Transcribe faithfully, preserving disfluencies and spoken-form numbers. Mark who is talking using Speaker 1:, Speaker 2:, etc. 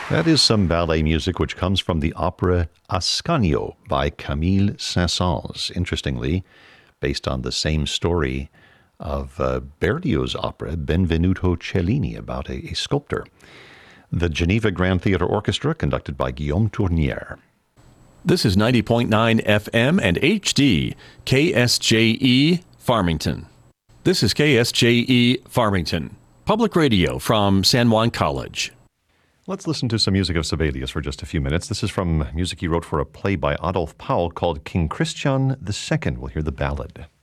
Speaker 1: That is some ballet music which comes from the opera Ascanio by Camille Saint-Saëns. Interestingly, based on the same story of uh, Berlioz's opera Benvenuto Cellini about a, a sculptor. The Geneva Grand Theatre Orchestra, conducted by Guillaume Tournière.
Speaker 2: This is ninety point nine F M and H D, K S J E, Farmington. This is K S J E, Farmington, public radio from San Juan College.
Speaker 1: Let's listen to some music of Sibelius for just a few minutes. This is from music he wrote for a play by Adolf Paul called King Christian the Second. We'll hear the ballad.